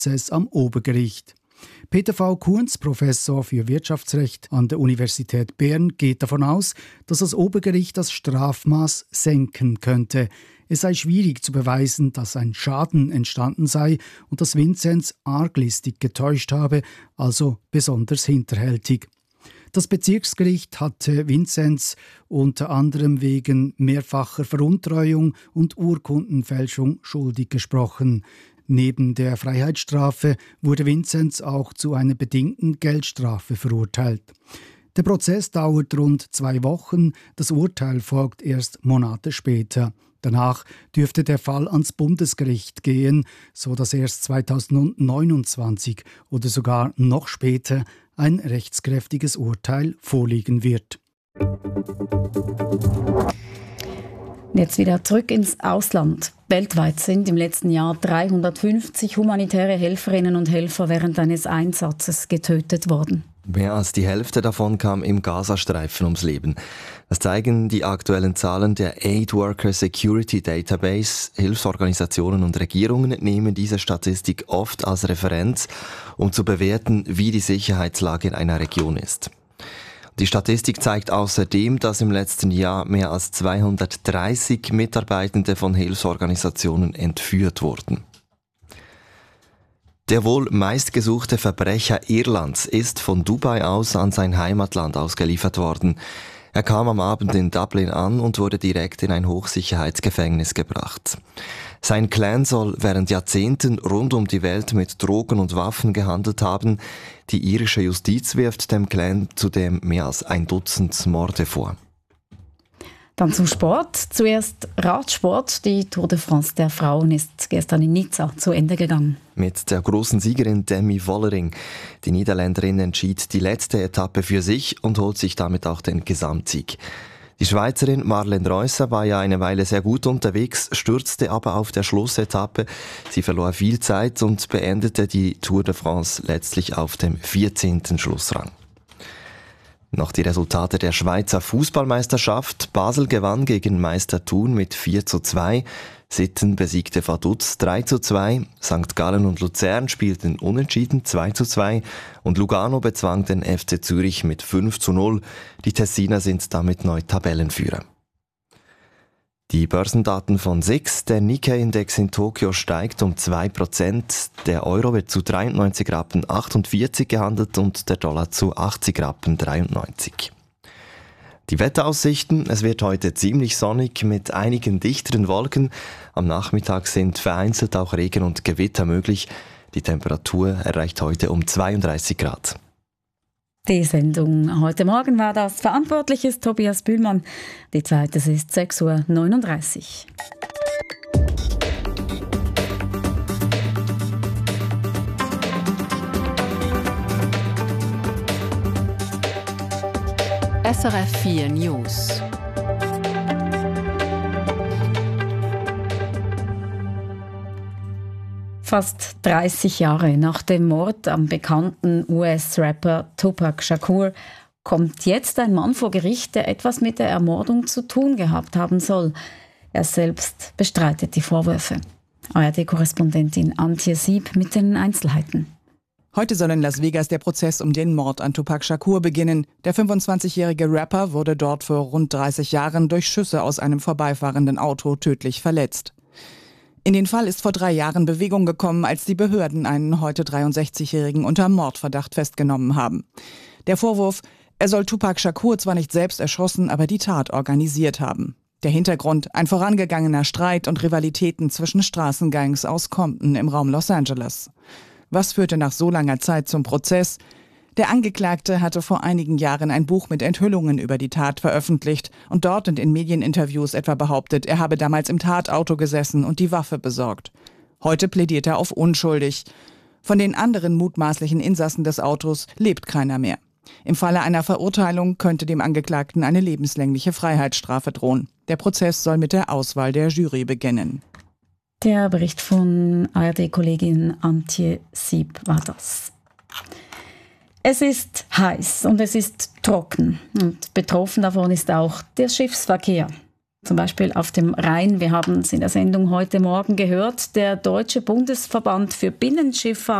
Prozess am Obergericht. Peter V. Kunz, Professor für Wirtschaftsrecht an der Universität Bern, geht davon aus, dass das Obergericht das Strafmaß senken könnte. Es sei schwierig zu beweisen, dass ein Schaden entstanden sei und dass Vinzenz arglistig getäuscht habe, also besonders hinterhältig. Das Bezirksgericht hatte Vinzenz unter anderem wegen mehrfacher Veruntreuung und Urkundenfälschung schuldig gesprochen. Neben der Freiheitsstrafe wurde Vinzenz auch zu einer bedingten Geldstrafe verurteilt. Der Prozess dauert rund 2 Wochen, das Urteil folgt erst Monate später. Danach dürfte der Fall ans Bundesgericht gehen, sodass erst 2029 oder sogar noch später ein rechtskräftiges Urteil vorliegen wird. Jetzt wieder zurück ins Ausland. Weltweit sind im letzten Jahr 350 humanitäre Helferinnen und Helfer während eines Einsatzes getötet worden. Mehr als die Hälfte davon kam im Gazastreifen ums Leben. Das zeigen die aktuellen Zahlen der Aid Worker Security Database. Hilfsorganisationen und Regierungen nehmen diese Statistik oft als Referenz, um zu bewerten, wie die Sicherheitslage in einer Region ist. Die Statistik zeigt außerdem, dass im letzten Jahr mehr als 230 Mitarbeitende von Hilfsorganisationen entführt wurden. Der wohl meistgesuchte Verbrecher Irlands ist von Dubai aus an sein Heimatland ausgeliefert worden. Er kam am Abend in Dublin an und wurde direkt in ein Hochsicherheitsgefängnis gebracht. Sein Clan soll während Jahrzehnten rund um die Welt mit Drogen und Waffen gehandelt haben. Die irische Justiz wirft dem Clan zudem mehr als 1 Dutzend Morde vor. Dann zum Sport. Zuerst Radsport. Die Tour de France der Frauen ist gestern in Nizza zu Ende gegangen. Mit der großen Siegerin Demi Vollering. Die Niederländerin entschied die letzte Etappe für sich und holt sich damit auch den Gesamtsieg. Die Schweizerin Marlene Reusser war ja eine Weile sehr gut unterwegs, stürzte aber auf der Schlussetappe. Sie verlor viel Zeit und beendete die Tour de France letztlich auf dem 14. Schlussrang. Noch die Resultate der Schweizer Fußballmeisterschaft. Basel gewann gegen Meister Thun mit 4:2. Sitten besiegte Vaduz 3:2. St. Gallen und Luzern spielten unentschieden 2:2. Und Lugano bezwang den FC Zürich mit 5:0. Die Tessiner sind damit neu Tabellenführer. Die Börsendaten von SIX. Der Nikkei-Index in Tokio steigt um 2%. Der Euro wird zu 93 Rappen 48 gehandelt und der Dollar zu 80 Rappen 93. Die Wetteraussichten. Es wird heute ziemlich sonnig mit einigen dichteren Wolken. Am Nachmittag sind vereinzelt auch Regen und Gewitter möglich. Die Temperatur erreicht heute um 32 Grad. Die Sendung heute Morgen war das. Verantwortlich ist Tobias Bühlmann. Die zweite ist 6:39 Uhr. SRF 4 News. Fast 30 Jahre nach dem Mord am bekannten US-Rapper Tupac Shakur kommt jetzt ein Mann vor Gericht, der etwas mit der Ermordung zu tun gehabt haben soll. Er selbst bestreitet die Vorwürfe. ARD-Korrespondentin Antje Sieb mit den Einzelheiten. Heute soll in Las Vegas der Prozess um den Mord an Tupac Shakur beginnen. Der 25-jährige Rapper wurde dort vor rund 30 Jahren durch Schüsse aus einem vorbeifahrenden Auto tödlich verletzt. In den Fall ist vor 3 Jahren Bewegung gekommen, als die Behörden einen heute 63-Jährigen unter Mordverdacht festgenommen haben. Der Vorwurf, er soll Tupac Shakur zwar nicht selbst erschossen, aber die Tat organisiert haben. Der Hintergrund, ein vorangegangener Streit und Rivalitäten zwischen Straßengangs aus Compton im Raum Los Angeles. Was führte nach so langer Zeit zum Prozess? Der Angeklagte hatte vor einigen Jahren ein Buch mit Enthüllungen über die Tat veröffentlicht und dort und in Medieninterviews etwa behauptet, er habe damals im Tatauto gesessen und die Waffe besorgt. Heute plädiert er auf unschuldig. Von den anderen mutmaßlichen Insassen des Autos lebt keiner mehr. Im Falle einer Verurteilung könnte dem Angeklagten eine lebenslängliche Freiheitsstrafe drohen. Der Prozess soll mit der Auswahl der Jury beginnen. Der Bericht von ARD-Kollegin Antje Sieb war das. Es ist heiß und es ist trocken und betroffen davon ist auch der Schiffsverkehr. Zum Beispiel auf dem Rhein. Wir haben es in der Sendung heute Morgen gehört. Der Deutsche Bundesverband für Binnenschifffahrt